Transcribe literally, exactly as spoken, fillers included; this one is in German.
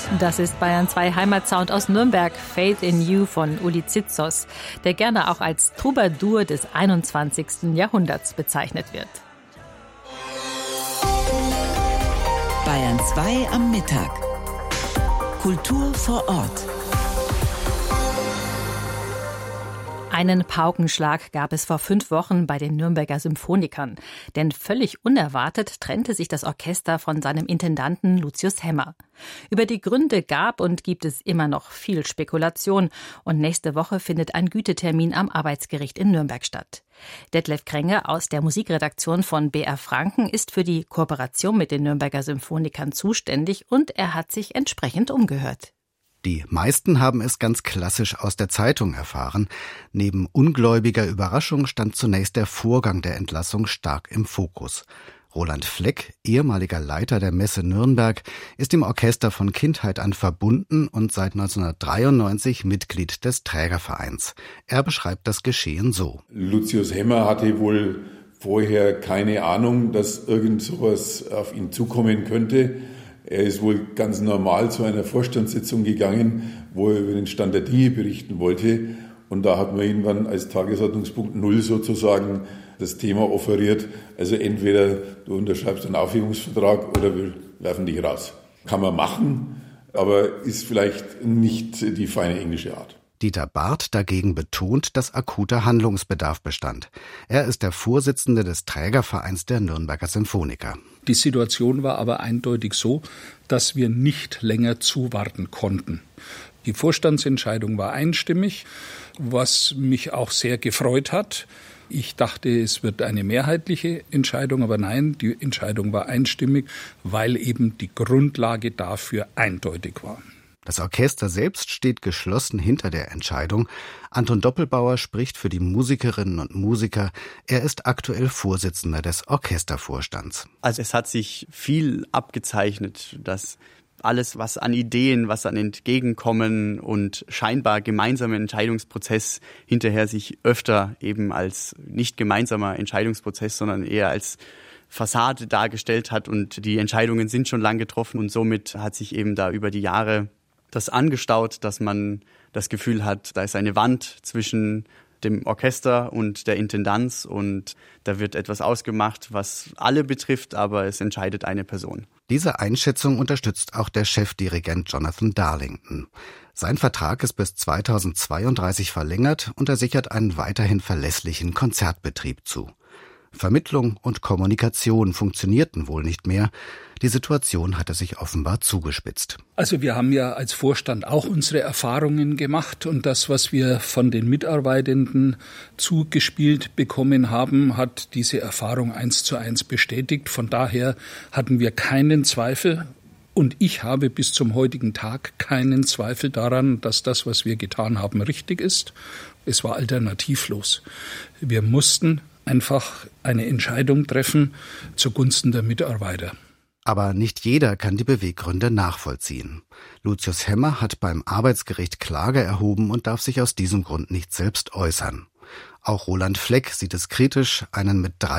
Das ist Bayern zwei Heimatsound aus Nürnberg, Faith in You von Uli Zizos, der gerne auch als Troubadour des einundzwanzigsten Jahrhunderts bezeichnet wird. Bayern zwei am Mittag. Kultur vor Ort. Einen Paukenschlag gab es vor fünf Wochen bei den Nürnberger Symphonikern. Denn völlig unerwartet trennte sich das Orchester von seinem Intendanten Lucius Hemmer. Über die Gründe gab und gibt es immer noch viel Spekulation. Und nächste Woche findet ein Gütetermin am Arbeitsgericht in Nürnberg statt. Detlef Krenge aus der Musikredaktion von B R Franken ist für die Kooperation mit den Nürnberger Symphonikern zuständig und er hat sich entsprechend umgehört. Die meisten haben es ganz klassisch aus der Zeitung erfahren. Neben ungläubiger Überraschung stand zunächst der Vorgang der Entlassung stark im Fokus. Roland Fleck, ehemaliger Leiter der Messe Nürnberg, ist dem Orchester von Kindheit an verbunden und seit neunzehnhundertdreiundneunzig Mitglied des Trägervereins. Er beschreibt das Geschehen so. Lucius Hemmer hatte wohl vorher keine Ahnung, dass irgend sowas auf ihn zukommen könnte. Er ist wohl ganz normal zu einer Vorstandssitzung gegangen, wo er über den Stand der Dinge berichten wollte. Und da hat man ihn dann als Tagesordnungspunkt Null sozusagen das Thema offeriert. Also entweder du unterschreibst einen Aufhebungsvertrag oder wir werfen dich raus. Kann man machen, aber ist vielleicht nicht die feine englische Art. Dieter Barth dagegen betont, dass akuter Handlungsbedarf bestand. Er ist der Vorsitzende des Trägervereins der Nürnberger Symphoniker. Die Situation war aber eindeutig so, dass wir nicht länger zuwarten konnten. Die Vorstandsentscheidung war einstimmig, was mich auch sehr gefreut hat. Ich dachte, es wird eine mehrheitliche Entscheidung, aber nein, die Entscheidung war einstimmig, weil eben die Grundlage dafür eindeutig war. Das Orchester selbst steht geschlossen hinter der Entscheidung. Anton Doppelbauer spricht für die Musikerinnen und Musiker. Er ist aktuell Vorsitzender des Orchestervorstands. Also es hat sich viel abgezeichnet, dass alles, was an Ideen, was an Entgegenkommen und scheinbar gemeinsamer Entscheidungsprozess hinterher sich öfter eben als nicht gemeinsamer Entscheidungsprozess, sondern eher als Fassade dargestellt hat. Und die Entscheidungen sind schon lang getroffen und somit hat sich eben da über die Jahre das angestaut, dass man das Gefühl hat, da ist eine Wand zwischen dem Orchester und der Intendanz und da wird etwas ausgemacht, was alle betrifft, aber es entscheidet eine Person. Diese Einschätzung unterstützt auch der Chefdirigent Jonathan Darlington. Sein Vertrag ist bis zweitausendzweiunddreißig verlängert und er sichert einen weiterhin verlässlichen Konzertbetrieb zu. Vermittlung und Kommunikation funktionierten wohl nicht mehr. Die Situation hatte sich offenbar zugespitzt. Also wir haben ja als Vorstand auch unsere Erfahrungen gemacht und das, was wir von den Mitarbeitenden zugespielt bekommen haben, hat diese Erfahrung eins zu eins bestätigt. Von daher hatten wir keinen Zweifel und ich habe bis zum heutigen Tag keinen Zweifel daran, dass das, was wir getan haben, richtig ist. Es war alternativlos. Wir mussten einfach eine Entscheidung treffen zugunsten der Mitarbeiter. Aber nicht jeder kann die Beweggründe nachvollziehen. Lucius Hemmer hat beim Arbeitsgericht Klage erhoben und darf sich aus diesem Grund nicht selbst äußern. Auch Roland Fleck sieht es kritisch, einen mit drei